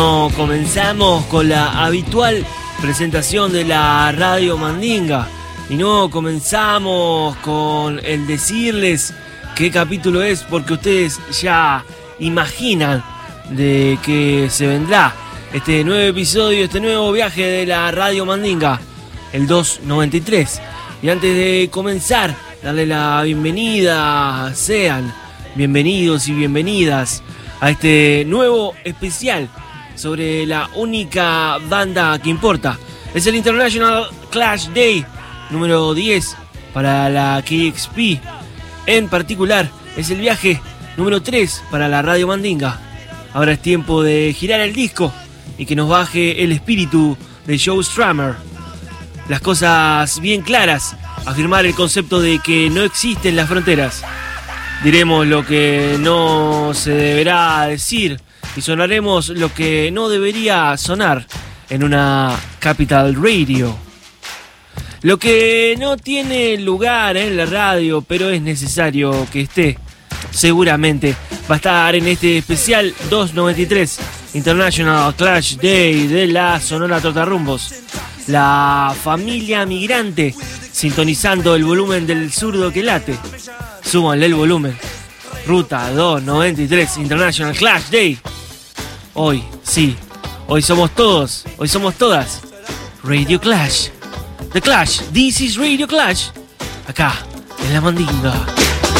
Comenzamos con la habitual presentación de la Radio Mandinga y no comenzamos con el decirles qué capítulo es, porque ustedes ya imaginan de que se vendrá este nuevo episodio, este nuevo viaje de la Radio Mandinga, el 293. Y antes de comenzar, darle la bienvenida, sean bienvenidos y bienvenidas a este nuevo especial sobre la única banda que importa. Es el International Clash Day número 10 para la KXP. En particular, es el viaje número 3 para la Radio Mandinga. Ahora es tiempo de girar el disco y que nos baje el espíritu de Joe Strummer. Las cosas bien claras, afirmar el concepto de que no existen las fronteras. Diremos lo que no se deberá decir y sonaremos lo que no debería sonar en una Capital Radio. Lo que no tiene lugar en la radio, pero es necesario que esté, seguramente va a estar en este especial 293 International Clash Day de la Sonora Trotarrumbos. La familia migrante sintonizando el volumen del zurdo que late. Súbanle el volumen. Ruta 293 International Clash Day. Hoy, sí, hoy somos todos, hoy somos todas Radio Clash. The Clash, this is Radio Clash. Acá, en la Mandinga.